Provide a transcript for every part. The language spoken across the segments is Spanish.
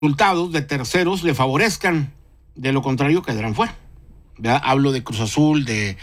resultados de terceros le favorezcan. De lo contrario, quedarán fuera. ¿Verdad? Hablo de Cruz Azul, de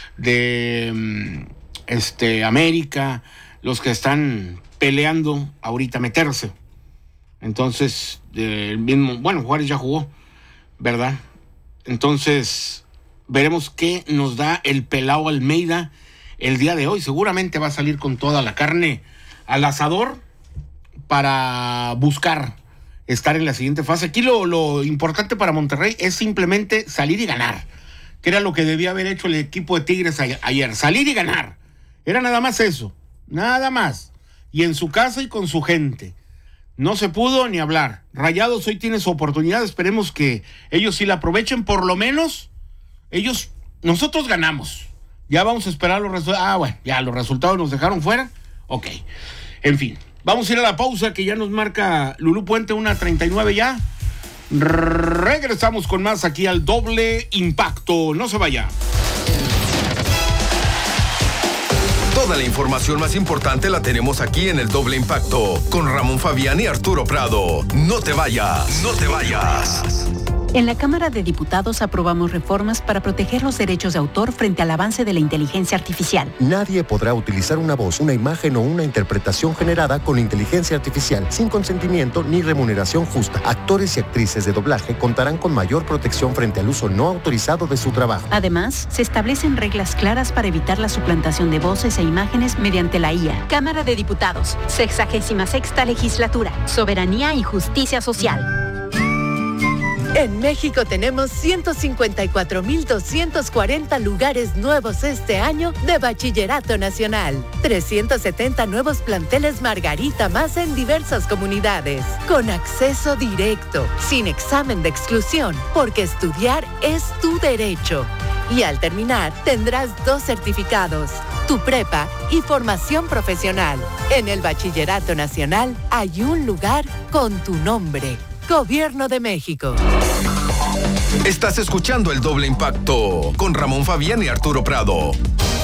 América, los que están peleando ahorita meterse. Entonces, el mismo, Juárez ya jugó, ¿verdad? Entonces, veremos qué nos da el Pelao Almeida el día de hoy. Seguramente va a salir con toda la carne al asador para buscar estar en la siguiente fase. Aquí lo importante para Monterrey es simplemente salir y ganar, que era lo que debía haber hecho el equipo de Tigres ayer. Salir y ganar. Era nada más eso. Nada más. Y en su casa y con su gente. No se pudo ni hablar. Rayados hoy tiene su oportunidad. Esperemos que ellos sí la aprovechen. Por lo menos, nosotros ganamos. Ya vamos a esperar los resultados. Ya los resultados nos dejaron fuera. Ok. En fin. Vamos a ir a la pausa que ya nos marca Lulú Puente, 1:39 ya. Regresamos con más aquí al Doble Impacto. No se vaya. Toda la información más importante la tenemos aquí en el Doble Impacto con Ramón Fabián y Arturo Prado. No te vayas, no te vayas. En la Cámara de Diputados aprobamos reformas para proteger los derechos de autor frente al avance de la inteligencia artificial. Nadie podrá utilizar una voz, una imagen o una interpretación generada con inteligencia artificial sin consentimiento ni remuneración justa. Actores y actrices de doblaje contarán con mayor protección frente al uso no autorizado de su trabajo. Además, se establecen reglas claras para evitar la suplantación de voces e imágenes mediante la IA. Cámara de Diputados, 66ª Legislatura, Soberanía y Justicia Social. En México tenemos 154,240 lugares nuevos este año de Bachillerato Nacional. 370 nuevos planteles Margarita más en diversas comunidades. Con acceso directo, sin examen de exclusión, porque estudiar es tu derecho. Y al terminar, tendrás 2 certificados, tu prepa y formación profesional. En el Bachillerato Nacional hay un lugar con tu nombre. Gobierno de México. Estás escuchando el Doble Impacto con Ramón Fabián y Arturo Prado.